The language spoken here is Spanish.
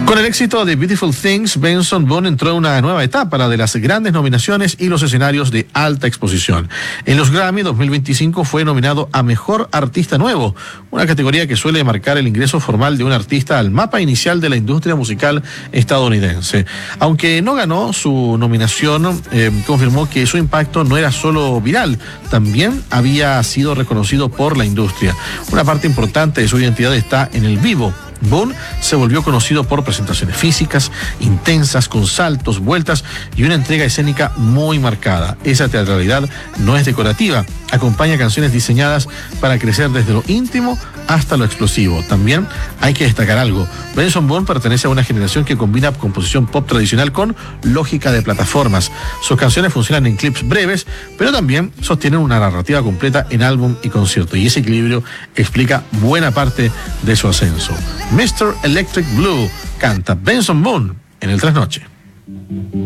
Con el éxito de Beautiful Things, Benson Boone entró en una nueva etapa, la de las grandes nominaciones y los escenarios de alta exposición. En los Grammy 2025 fue nominado a Mejor Artista Nuevo, una categoría que suele marcar el ingreso formal de un artista al mapa inicial de la industria musical estadounidense. Aunque no ganó su nominación, confirmó que su impacto no era solo viral, también había sido reconocido por la industria. Una parte importante de su identidad está en el vivo. Boone se volvió conocido por presentaciones físicas, intensas, con saltos, vueltas y una entrega escénica muy marcada. Esa teatralidad no es decorativa, acompaña canciones diseñadas para crecer desde lo íntimo hasta lo explosivo. También hay que destacar algo: Benson Boone pertenece a una generación que combina composición pop tradicional con lógica de plataformas. Sus canciones funcionan en clips breves, pero también sostienen una narrativa completa en álbum y concierto, y ese equilibrio explica buena parte de su ascenso. Mr. Electric Blue canta Benson Boone en el Trasnoche.